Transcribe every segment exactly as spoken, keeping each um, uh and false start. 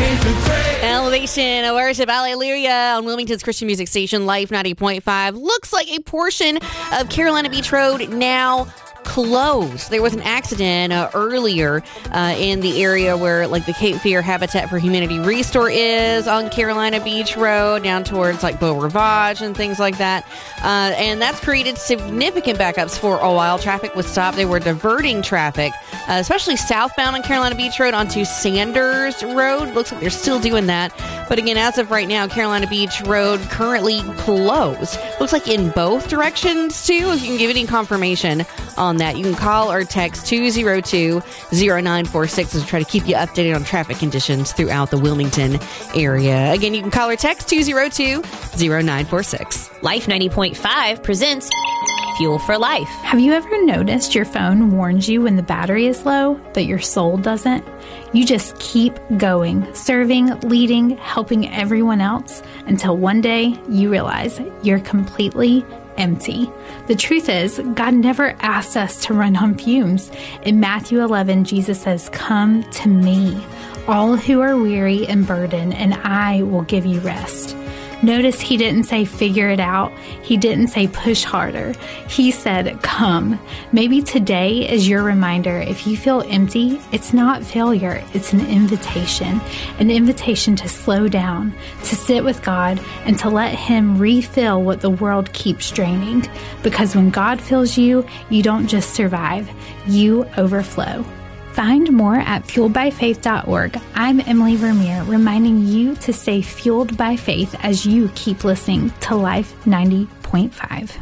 Elevation of worship, hallelujah, on Wilmington's Christian music station, Life ninety point five. Looks like a portion of Carolina Beach Road now closed. There was an accident uh, earlier uh, in the area where like the Cape Fear Habitat for Humanity Restore is on Carolina Beach Road down towards like Beau Rivage and things like that. Uh, and that's created significant backups for a while. Traffic was stopped. They were diverting traffic, uh, especially southbound on Carolina Beach Road onto Sanders Road. Looks like they're still doing that. But again, as of right now, Carolina Beach Road currently closed. Looks like in both directions too. If you can give any confirmation on that, you can call or text two oh two, oh nine four six to try to keep you updated on traffic conditions throughout the Wilmington area. Again, you can call or text two oh two, oh nine four six. Life ninety point five presents Fuel for Life. Have you ever noticed your phone warns you when the battery is low, but your soul doesn't? You just keep going, serving, leading, helping everyone else until one day you realize you're completely empty. The truth is, God never asked us to run on fumes. In Matthew eleven, Jesus says, "Come to me, all who are weary and burdened, and I will give you rest." Notice he didn't say figure it out. He didn't say push harder. He said come. Maybe today is your reminder. If you feel empty, it's not failure. It's an invitation. An invitation to slow down, to sit with God, and to let him refill what the world keeps draining. Because when God fills you, you don't just survive. You overflow. Find more at fueled by faith dot org. I'm Emily Vermeer, reminding you to stay fueled by faith as you keep listening to Life ninety point five.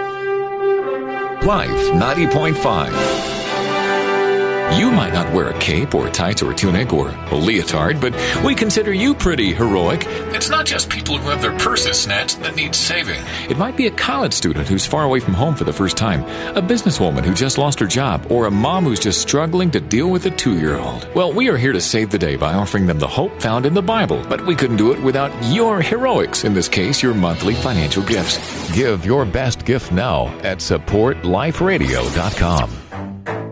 Life ninety point five. You might not wear a cape or tights or tunic or a leotard, but we consider you pretty heroic. It's not just people who have their purses snatched that need saving. It might be a college student who's far away from home for the first time, a businesswoman who just lost her job, or a mom who's just struggling to deal with a two-year-old. Well, we are here to save the day by offering them the hope found in the Bible, but we couldn't do it without your heroics, in this case, your monthly financial gifts. Give your best gift now at support life radio dot com.